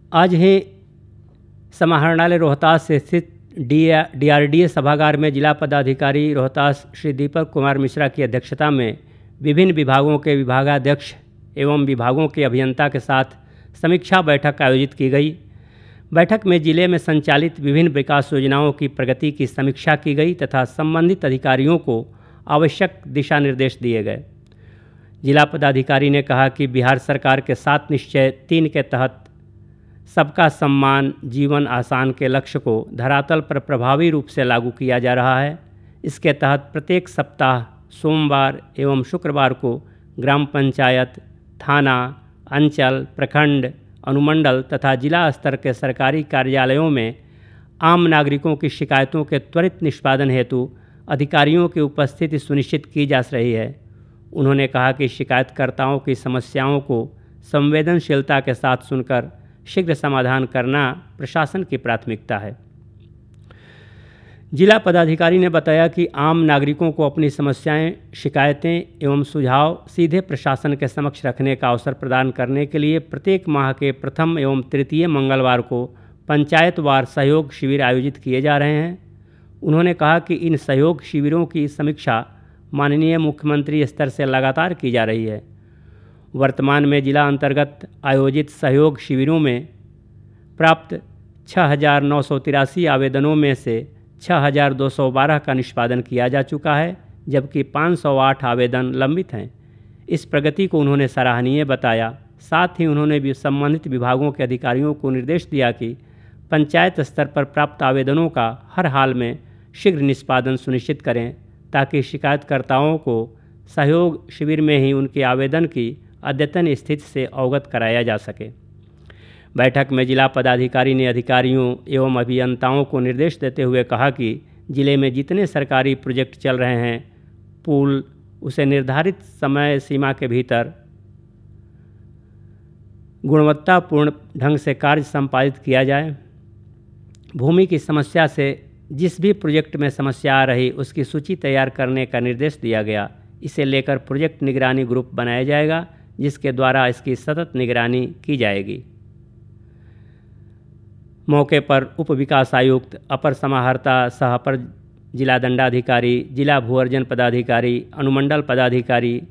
आज ही समाहरणालय रोहतास से स्थित DRDA सभागार में जिला पदाधिकारी रोहतास श्री दीपक कुमार मिश्रा की अध्यक्षता में विभिन्न विभागों के विभागाध्यक्ष एवं विभागों के अभियंता के साथ समीक्षा बैठक आयोजित की गई। बैठक में जिले में संचालित विभिन्न विकास योजनाओं की प्रगति की समीक्षा की गई तथा संबंधित अधिकारियों को आवश्यक दिशा निर्देश दिए गए। जिला पदाधिकारी ने कहा कि बिहार सरकार के 7 निश्चय 3 के तहत सबका सम्मान जीवन आसान के लक्ष्य को धरातल पर प्रभावी रूप से लागू किया जा रहा है। इसके तहत प्रत्येक सप्ताह सोमवार एवं शुक्रवार को ग्राम पंचायत, थाना, अंचल, प्रखंड, अनुमंडल तथा जिला स्तर के सरकारी कार्यालयों में आम नागरिकों की शिकायतों के त्वरित निष्पादन हेतु अधिकारियों की उपस्थिति सुनिश्चित की जा रही है। उन्होंने कहा कि शिकायतकर्ताओं की समस्याओं को संवेदनशीलता के साथ सुनकर शीघ्र समाधान करना प्रशासन की प्राथमिकता है। जिला पदाधिकारी ने बताया कि आम नागरिकों को अपनी समस्याएं, शिकायतें एवं सुझाव सीधे प्रशासन के समक्ष रखने का अवसर प्रदान करने के लिए प्रत्येक माह के प्रथम एवं तृतीय मंगलवार को पंचायतवार सहयोग शिविर आयोजित किए जा रहे हैं। उन्होंने कहा कि इन सहयोग शिविरों की समीक्षा माननीय मुख्यमंत्री स्तर से लगातार की जा रही है। वर्तमान में जिला अंतर्गत आयोजित सहयोग शिविरों में प्राप्त 6,983 आवेदनों में से 6,212 का निष्पादन किया जा चुका है, जबकि 508 आवेदन लंबित हैं। इस प्रगति को उन्होंने सराहनीय बताया। साथ ही उन्होंने भी संबंधित विभागों के अधिकारियों को निर्देश दिया कि पंचायत स्तर पर प्राप्त आवेदनों का हर हाल में शीघ्र निष्पादन सुनिश्चित करें, ताकि शिकायतकर्ताओं को सहयोग शिविर में ही उनके आवेदन की अद्यतन स्थिति से अवगत कराया जा सके। बैठक में जिला पदाधिकारी ने अधिकारियों एवं अभियंताओं को निर्देश देते हुए कहा कि जिले में जितने सरकारी प्रोजेक्ट चल रहे हैं, पुल उसे निर्धारित समय सीमा के भीतर गुणवत्तापूर्ण ढंग से कार्य संपादित किया जाए। भूमि की समस्या से जिस भी प्रोजेक्ट में समस्या आ रही उसकी सूची तैयार करने का निर्देश दिया गया। इसे लेकर प्रोजेक्ट निगरानी ग्रुप बनाया जाएगा, जिसके द्वारा इसकी सतत निगरानी की जाएगी। मौके पर उप विकास आयुक्त, अपर समाहर्ता, सह अपर जिला दंडाधिकारी, जिला भू अर्जन पदाधिकारी, अनुमंडल पदाधिकारी,